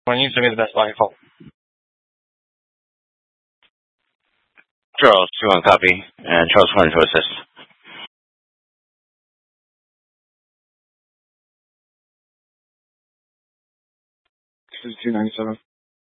When you send me the best buy call. Charles, 2-1 copy, and Charles Horn to assist. 297.